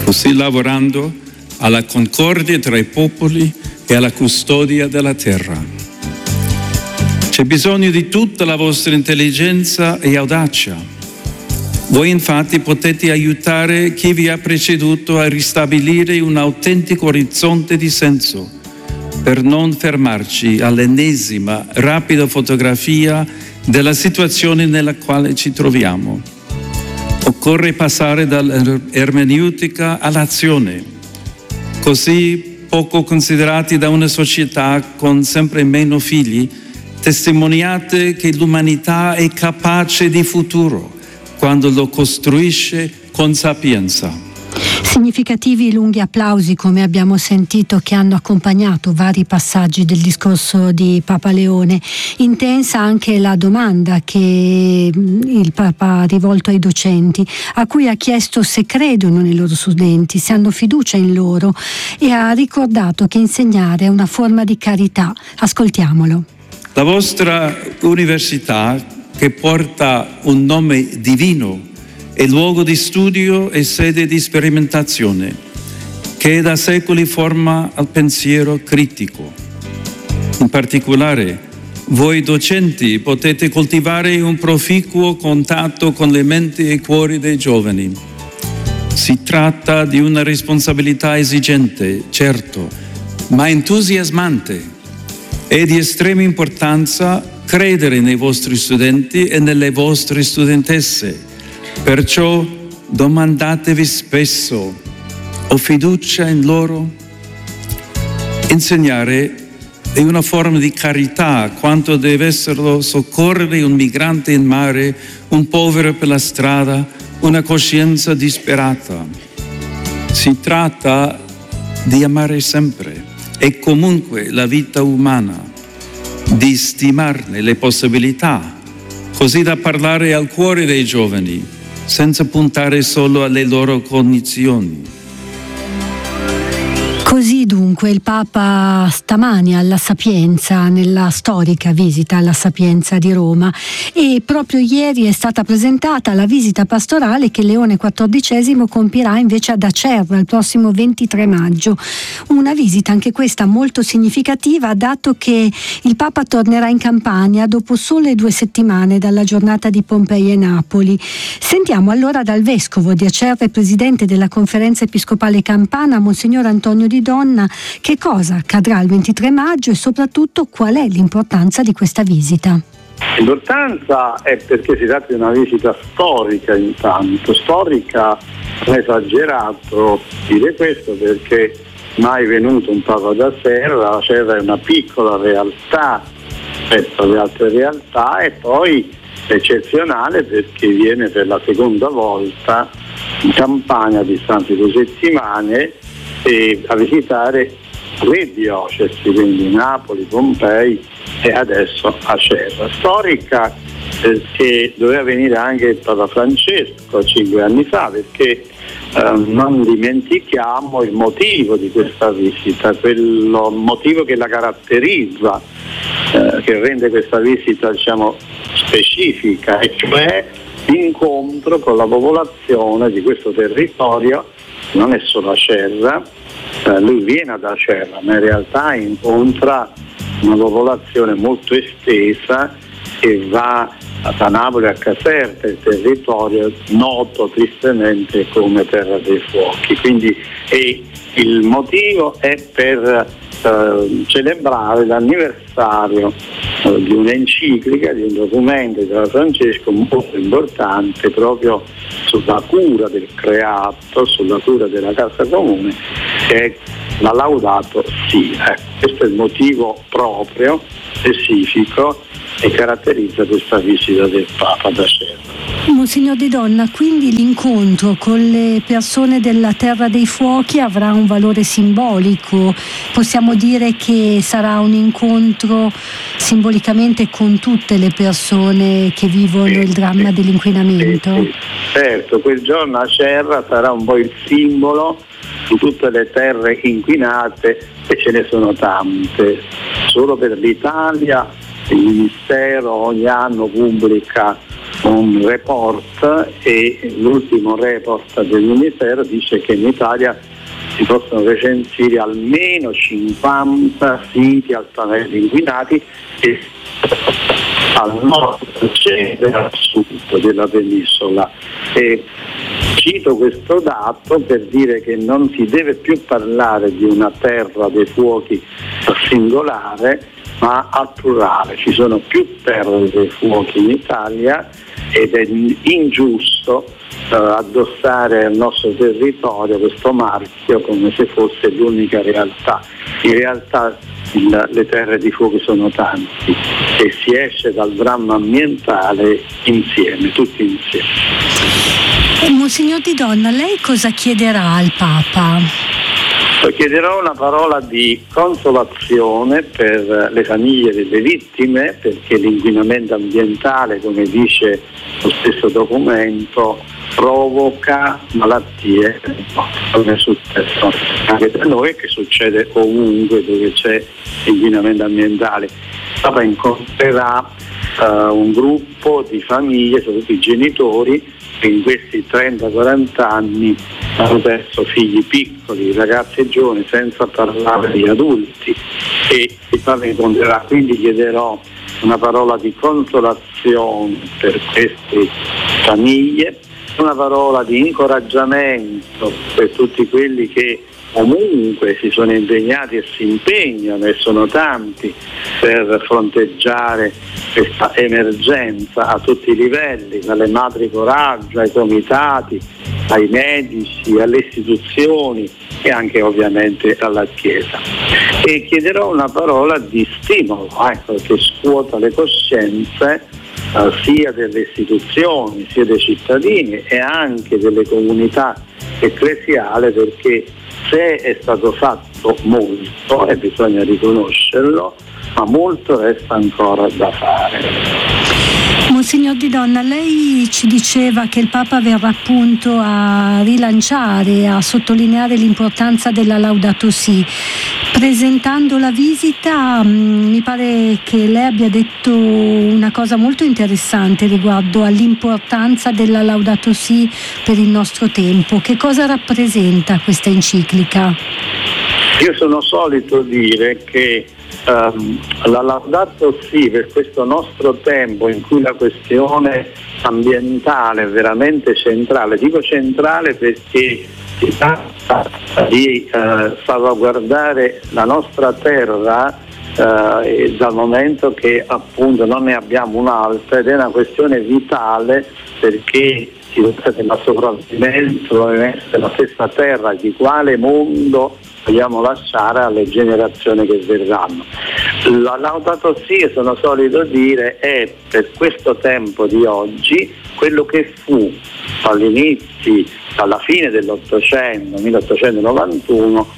così lavorando alla concordia tra i popoli e alla custodia della terra. C'è bisogno di tutta la vostra intelligenza e audacia. Voi infatti potete aiutare chi vi ha preceduto a ristabilire un autentico orizzonte di senso, per non fermarci all'ennesima rapida fotografia della situazione nella quale ci troviamo. Occorre passare dall'ermeneutica all'azione, così poco considerati da una società con sempre meno figli. Testimoniate che l'umanità è capace di futuro quando lo costruisce con sapienza. Significativi lunghi applausi, come abbiamo sentito, che hanno accompagnato vari passaggi del discorso di Papa Leone. Intensa anche la domanda che il Papa ha rivolto ai docenti, a cui ha chiesto se credono nei loro studenti, se hanno fiducia in loro, e ha ricordato che insegnare è una forma di carità. Ascoltiamolo. La vostra università, che porta un nome divino, è luogo di studio e sede di sperimentazione, che da secoli forma al pensiero critico. In particolare, voi docenti potete coltivare un proficuo contatto con le menti e i cuori dei giovani. Si tratta di una responsabilità esigente, certo, ma entusiasmante. È di estrema importanza credere nei vostri studenti e nelle vostre studentesse. Perciò domandatevi spesso: ho fiducia in loro? Insegnare è una forma di carità, quanto deve esserlo soccorrere un migrante in mare, un povero per la strada, una coscienza disperata. Si tratta di amare sempre e comunque la vita umana, di stimarne le possibilità, così da parlare al cuore dei giovani, senza puntare solo alle loro cognizioni. Così dunque il Papa stamani alla Sapienza, nella storica visita alla Sapienza di Roma, e proprio ieri è stata presentata la visita pastorale che Leone XIV compirà invece ad Acerra il prossimo 23 maggio. Una visita anche questa molto significativa, dato che il Papa tornerà in Campania dopo sole 2 settimane dalla giornata di Pompei e Napoli. Sentiamo allora dal vescovo di Acerra e presidente della Conferenza Episcopale Campana, Monsignor Antonio Di Donna, che cosa accadrà il 23 maggio e soprattutto qual è l'importanza di questa visita. L'importanza è perché si tratta di una visita storica, intanto storica, non è esagerato dire questo, perché mai venuto un Papa da Serra. La Serra è una piccola realtà rispetto alle altre realtà, e poi è eccezionale perché viene per la seconda volta in Campania a distanza di 2 settimane a visitare 3 diocesi, quindi Napoli, Pompei e adesso Acerra. Storica perché doveva venire anche il Papa Francesco 5 anni fa, perché non dimentichiamo il motivo di questa visita, quello motivo che la caratterizza, che rende questa visita specifica, e cioè l'incontro con la popolazione di questo territorio. Non è solo Acerra, lui viene da Acerra, ma in realtà incontra una popolazione molto estesa che va da Napoli a Caserta, il territorio noto tristemente come Terra dei Fuochi. Quindi il motivo è per celebrare l'anniversario di un'enciclica, di un documento di Papa Francesco molto importante proprio sulla cura del creato, sulla cura della casa comune, che è la Laudato Si'. Questo è il motivo proprio, specifico, che caratterizza questa visita del Papa ad Acerra. Monsignor Di Donna, quindi l'incontro con le persone della Terra dei Fuochi avrà un valore simbolico? Possiamo dire che sarà un incontro simbolicamente con tutte le persone che vivono il dramma dell'inquinamento? Certo, quel giorno Acerra sarà un po' il simbolo di tutte le terre inquinate, e ce ne sono tante. Solo per l'Italia il Ministero ogni anno pubblica un report, e l'ultimo report del Ministero dice che in Italia si possono recensire almeno 50 siti altamente inquinati e al nord, al centro e al sud della penisola. E cito questo dato per dire che non si deve più parlare di una terra dei fuochi singolare, ma al plurale. Ci sono più terre dei fuochi in Italia ed è ingiusto addossare al nostro territorio questo marchio come se fosse l'unica realtà. In realtà le terre di fuochi sono tanti e si esce dal dramma ambientale insieme, tutti insieme. Monsignor Di Donna, lei cosa chiederà al Papa? Chiederò una parola di consolazione per le famiglie delle vittime, perché l'inquinamento ambientale, come dice lo stesso documento, provoca malattie. Non è successo anche da noi, che succede ovunque dove c'è inquinamento ambientale. Il Papa incontrerà un gruppo di famiglie, soprattutto i genitori, che in questi 30-40 anni hanno perso figli piccoli, ragazzi giovani, senza parlare di adulti, e il Papa incontrerà. Quindi chiederò una parola di consolazione per queste famiglie, una parola di incoraggiamento per tutti quelli che comunque si sono impegnati e si impegnano, e sono tanti, per fronteggiare questa emergenza a tutti i livelli, dalle madri coraggio ai comitati, ai medici, alle istituzioni e anche ovviamente alla Chiesa. E chiederò una parola di stimolo, che scuota le coscienze sia delle istituzioni, sia dei cittadini e anche delle comunità ecclesiali, perché se è stato fatto molto, e bisogna riconoscerlo, ma molto resta ancora da fare. Monsignor Di Donna, lei ci diceva che il Papa verrà appunto a rilanciare, a sottolineare l'importanza della Laudato Si. Presentando la visita, mi pare che lei abbia detto una cosa molto interessante riguardo all'importanza della Laudato Si per il nostro tempo. Che cosa rappresenta questa enciclica? Io sono solito dire che la Laudato Si per questo nostro tempo, in cui la questione ambientale è veramente centrale, dico centrale perché si tratta di salvaguardare la nostra terra dal momento che appunto non ne abbiamo un'altra, ed è una questione vitale, perché si tratta della sopravvivenza della stessa terra, di quale mondo vogliamo lasciare alle generazioni che verranno. La Laudato Si, sono solito dire, è per questo tempo di oggi quello che fu all'inizio, alla fine dell'Ottocento, 1891,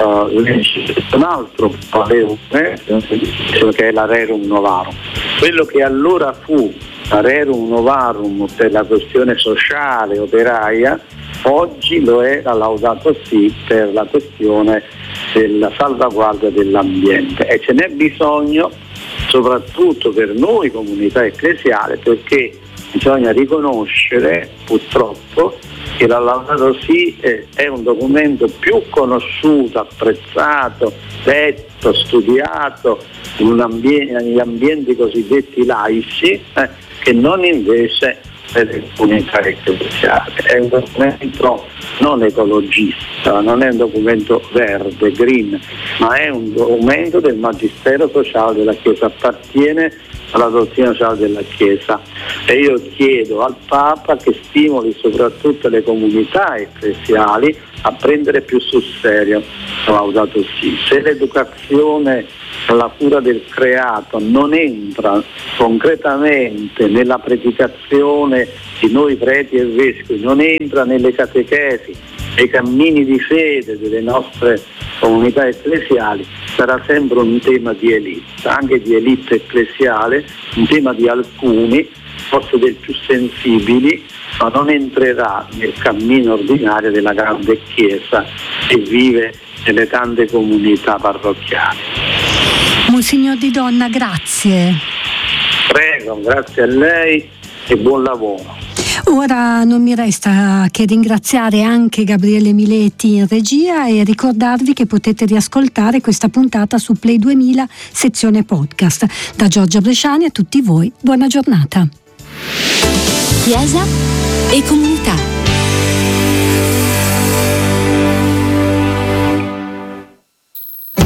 un altro Rerum, che è la Rerum Novarum. Quello che allora fu la Rerum Novarum per la questione sociale operaia, oggi lo è la Laudato Si per la questione della salvaguardia dell'ambiente, e ce n'è bisogno soprattutto per noi comunità ecclesiale, perché bisogna riconoscere purtroppo che la Laudato Si è un documento più conosciuto, apprezzato, letto, studiato negli ambienti cosiddetti laici, che non invece delle comunità ecclesiali. È un documento non ecologista, non è un documento verde, green, ma è un documento del magistero sociale della Chiesa, appartiene alla dottrina sociale della Chiesa, e io chiedo al Papa che stimoli soprattutto le comunità ecclesiali a prendere più sul serio la Laudato Si. Se l'educazione alla cura del creato non entra concretamente nella predicazione di noi preti e vescovi, non entra nelle catechesi, nei cammini di fede delle nostre comunità ecclesiali, sarà sempre un tema di elite, anche di elite ecclesiale, un tema di alcuni, forse dei più sensibili, ma non entrerà nel cammino ordinario della grande Chiesa che vive nelle tante comunità parrocchiali. Monsignor Di Donna, grazie. Prego, grazie a lei e buon lavoro. Ora non mi resta che ringraziare anche Gabriele Miletti in regia e ricordarvi che potete riascoltare questa puntata su Play 2000 sezione podcast. Da Giorgia Bresciani a tutti voi, buona giornata. Chiesa e comunità.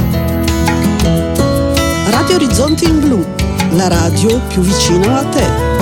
Radio Orizzonti in Blu, la radio più vicino a te.